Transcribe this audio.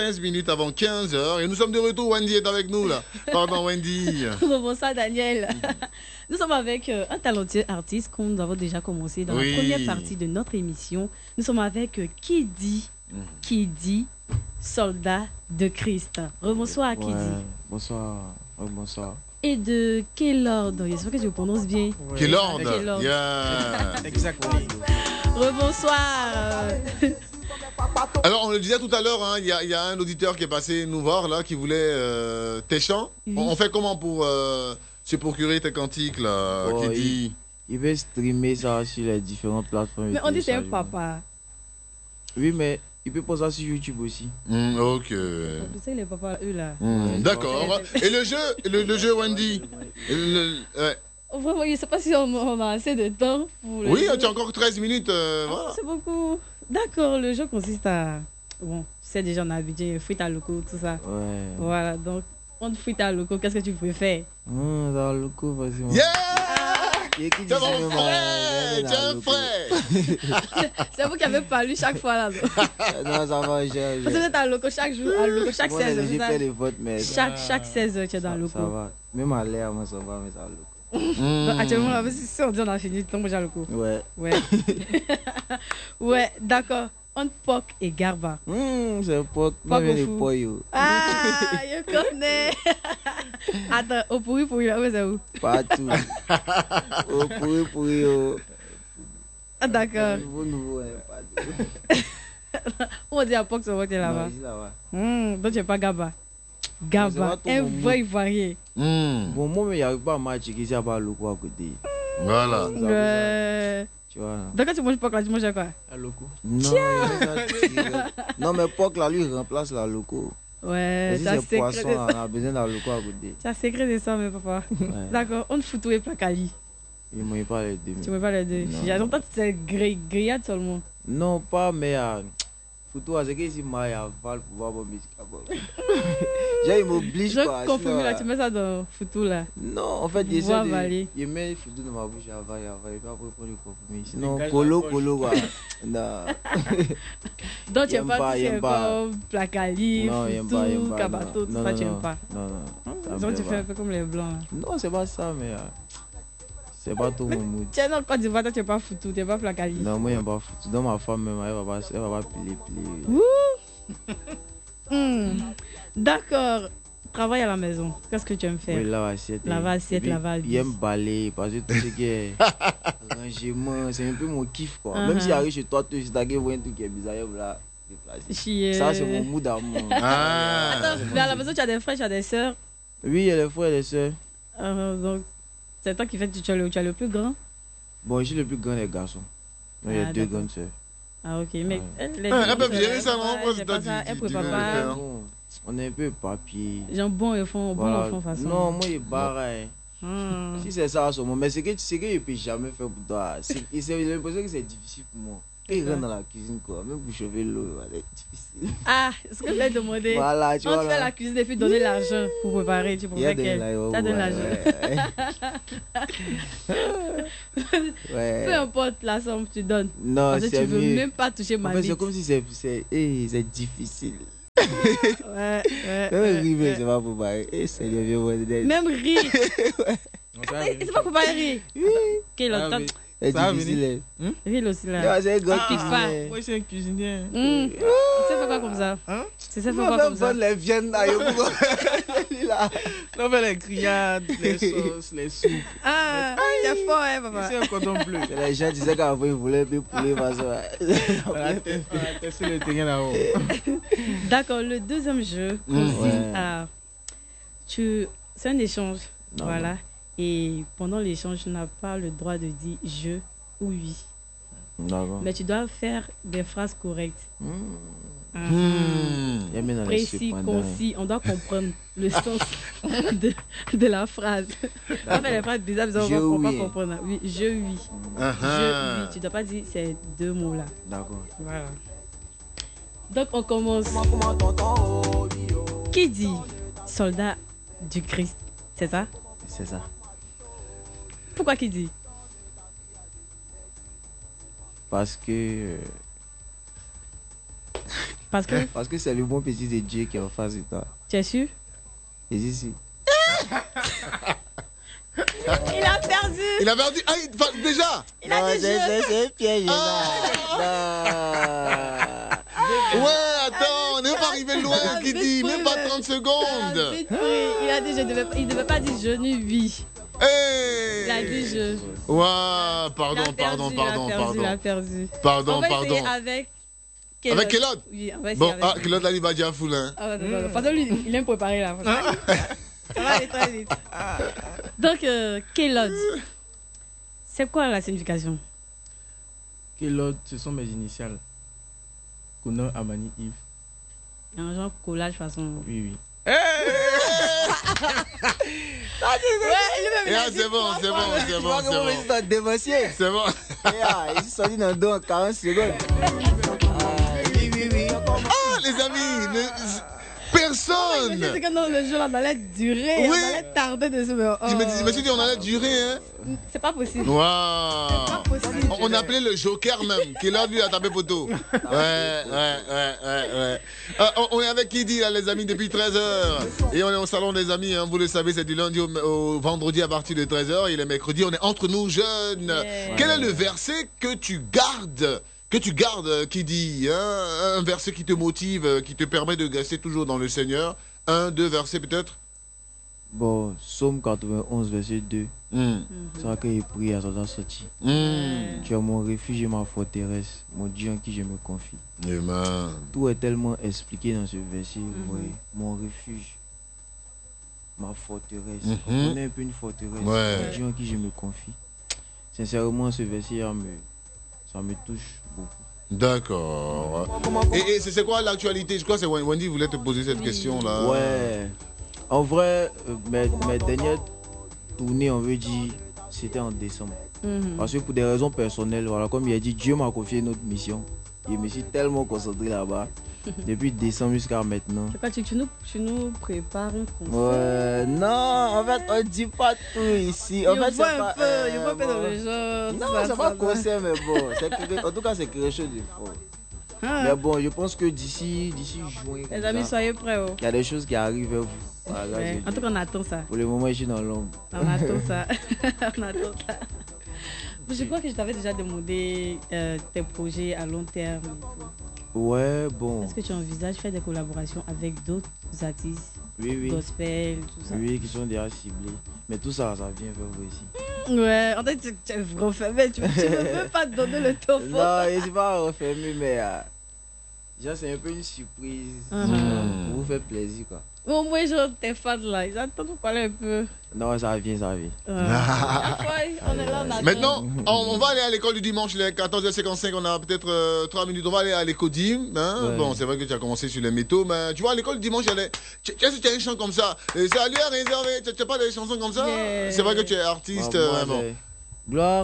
15 minutes avant 15 heures et nous sommes de retour. Wendy est avec nous là. Pardon Wendy. Bonsoir Daniel. Nous sommes avec un talentueux artiste qu'on nous avons déjà commencé dans la première partie de notre émission. Nous sommes avec Kidi, soldat de Christ. Rebonsoir Kidi. Bonsoir. Bonsoir. Et de quel ordre? J'espère que je prononce bien. Quel ordre? Yeah. Exactement. Rebonsoir. Alors, on le disait tout à l'heure, hein, il y a un auditeur qui est passé nous voir là, qui voulait tes chants. Oui. On fait comment pour se procurer tes cantiques là, Kidi? Il veut streamer ça sur les différentes plateformes. Mais on dit c'est un papa. Oui, mais il peut poser ça sur YouTube aussi. Ok. Tu sais les papas, eux là. D'accord. Et le jeu Wendy? Vraiment, je ne sais pas si on a assez de temps pour oui, tu as encore 13 minutes. Voilà. C'est beaucoup. D'accord, le jeu consiste à... Bon, c'est déjà on a habitué, fruits à loco, tout ça. Ouais. Voilà, donc, on fruits à loco, qu'est-ce que tu préfères? Dans le loco, vas-y. Yeah! C'est mon frère! Tu es un frère! C'est vous qui avez parlé chaque fois là. Non, ça va, parce que vous êtes à loco chaque jour, à loco chaque 16 heures. J'ai fait des votes, mais... Chaque 16 heures, tu es dans le loco. Ça va. Même à l'air, moi, ça va, mais ça va loco. Donc, actuellement, là, si on dit on a fini, donc déjà le coup. Ouais. Ouais, d'accord. On Poc et Garba. C'est Poc. Poc au fou. Ah, je connais. Attends, au pourri, là, où c'est où? Partout. Au pourri. Ah, d'accord. Nouveau, partout. On dit à Poc, c'est où tu es là-bas? Donc tu n'es pas Garba. Garba, un vrai ivoirien. Bon, moi, il n'y a pas de match qui s'y a pas le coup à côté. Voilà. Tu vois. Donc quand tu manges Poc là, tu manges quoi? Un loco. Non, mais Poc là, lui, remplace la loco. Ouais, c'est secret. Poisson, on a besoin d'un loco à côté. Tu as secret de ça, mais papa. D'accord, on fout tout et placali. Il ne pas les deux. Tu ne pas les deux. J'ai longtemps que c'est grillade seulement. Non, pas, mais. Photo, c'est que si moi, il y a Val pour voir mon musique. Il m'oblige pas. Je confirme là, tu mets ça dans photo là. Non, en fait, il met les photos dans ma bouche avant, et puis après, pour le confirmer. Sinon, colo, quoi. Non. Donc, tu n'aimes pas tout ce comme Placali, Foutou, Kabato, tout ça, tu n'aimes pas. Non. Donc, tu fais un peu comme les blancs. Non, c'est pas ça, mais. C'est pas tout mon mood. Tu es dans Côte d'Ivoire, toi tu n'es pas Foutou, tu n'es pas Placali. Non, moi je n'aime pas Foutou. Dans ma femme même, elle va pas plier. D'accord. Travail à la maison. Qu'est-ce que tu aimes faire? Oui, laver assiette. Laver assiette, laver il aime balayer parce que tout ce qui est rangement, c'est un peu mon kiff quoi. Même si arrive chez toi, tu as un truc qui est bizarre, là, déplacer. Ça, c'est mon mood d'amour. Attends, mais à la maison, tu as des frères, tu as des sœurs? Oui, il y a des frères et des sœurs. Donc, c'est toi qui fais, tu as le plus grand? Bon, je suis le plus grand des garçons. Il y a deux grandes sœurs. Ah, ok. Mais elles peuvent gérer ça, non? Elles préparent pas. On est un peu papier. Genre bon enfant, façon. Non, moi, il est pareil. Si c'est ça, mais c'est que je ne peux jamais faire pour toi. J'ai l'impression que c'est difficile pour moi. Il rentre dans la cuisine, quoi. Même pour chauffer l'eau, c'est difficile. Ah, ce que je voulais demander. Voilà, tu vois. On te fait la cuisine et puis donner l'argent pour préparer. Tu préfères qu'elle. Ça donne l'argent. Peu importe la somme que tu donnes. Non, parce que tu veux même pas toucher ma vie. C'est comme si c'est difficile. Ouais. Même rire, c'est pas pour parler. Même rire. C'est pas pour parler. Oui. Quel autre? C'est difficile. Rire aussi là. C'est un grand cuisinier. Moi, c'est un cuisinier. Tu sais faire quoi comme ça? Tu sais faire quoi comme ça? Les viandes là. On fait les grillades, les sauces, les soupes. Ah, c'est fort, hein, papa. C'est un cordon bleu. Les gens disaient qu'avant ils voulaient plus poulet parce que le terrain là-haut. D'accord, le deuxième jeu consiste à... C'est un échange. Voilà. Et pendant l'échange, tu n'as pas le droit de dire je ou oui. Mais tu dois faire des phrases correctes. Précis, concis. On doit comprendre le sens de la phrase. On va faire les phrases bizarres, on ne va pas comprendre. Oui, je oui. Je oui. Tu ne dois pas dire ces deux mots-là. D'accord. Voilà. Donc, on commence. Qui dit soldat du Christ? C'est ça? C'est ça. Pourquoi qui dit? Parce que Parce que Parce que c'est le bon petit de Dieu qui est en face de toi. tu es sûr? Et ici. Il a perdu. Il a perdu. Ah, déjà. Il a dit je. C'est un piège là. Ouais, attends, on n'est pas arrivé loin, qui dit, même pas 30 secondes. Il a dit il devait pas dire je ne vis. Hey. Il a dit je. Ouais, pardon. Il a perdu. Pardon. On va essayer avec. Avec Kelod? Oui, on va essayer Bon, avec. Kelod là, il va dire full, hein. Ah, non. Parce que lui, il aime préparer là. Ça va aller très vite. Donc, Kelod, c'est quoi la signification? Kelod, ce sont mes initiales. Kono, Amani, Yves. Un genre collage façon. Oui. C'est bon. C'est bon. Il s'est sorti dans le dos en 40 secondes. Oui. Ah, les amis, personne. C'est que dans le jeu, là, on allait durer, Oui. on allait tarder dessus. Mais, Je me suis dit, on allait durer, hein. c'est pas possible. Waouh. C'est pas possible. On appelait le Joker même, qui là, lui, a tapé poteau. Ouais. On est avec Kidi, là, les amis, depuis 13h. Et on est au salon des amis, hein, vous le savez, c'est du lundi au vendredi à partir de 13h. Et le mercredi, on est entre nous jeunes. Yeah. Quel est le verset que tu gardes, Kidi, hein, un verset qui te motive, qui te permet de rester toujours dans le Seigneur? 1, 2 versets peut-être? Bon, Psaume 91, verset 2. C'est vrai qu'il prie à son sortie. Tu es mon refuge et ma forteresse, mon Dieu en qui je me confie. Amen. Tout est tellement expliqué dans ce verset. Vous voyez, mon refuge, ma forteresse. Vous connaissez un peu une forteresse, mon Dieu en qui je me confie. Sincèrement, ce verset ça me touche beaucoup. D'accord. Et c'est quoi l'actualité? Je crois que c'est Wendy voulait te poser cette question-là. Ouais. En vrai, mes dernières tournées, on veut dire, c'était en décembre. Parce que pour des raisons personnelles, voilà, comme il a dit, Dieu m'a confié une autre mission. Et je me suis tellement concentré là-bas. Depuis décembre jusqu'à maintenant. Tu nous prépares un concert. Ouais, non, en fait, on ne dit pas tout ici. En fait, il voit un peu dans le genre. Non, c'est pas concert, mais bon. En tout cas, c'est quelque chose de fort. Mais bon, je pense que d'ici juin. Les amis, soyez prêts. Il y a des choses qui arrivent vers vous. Voilà, ouais. En tout cas, on attend ça. Pour le moment, je suis dans l'ombre. On attend ça. Je crois que je t'avais déjà demandé tes projets à long terme. Ouais, bon. Est-ce que tu envisages faire des collaborations avec d'autres artistes? Oui. Gospel, tout ça. Oui, qui sont déjà ciblés. Mais tout ça, ça vient vers vous ici. Ouais, en fait, tu es refermé. Tu ne veux pas te donner le temps. Non, je ne suis pas refermé, mais déjà, c'est un peu une surprise. Pour vous faire plaisir, quoi. Au moins, genre, tes fans là, ils attendent de parler un peu. Non, ça vient. On est là, on attend. Maintenant, on va aller à l'école du dimanche, il est 14h55, on a peut-être 3 minutes. On va aller à l'écodim. Hein? Ouais. Bon, c'est vrai que tu as commencé sur les métaux, mais tu vois, à l'école du dimanche, est-ce que tu as un chant comme ça? Salut à réserver, tu n'as pas des chansons comme ça? Yeah. C'est vrai que tu es artiste. Gloire.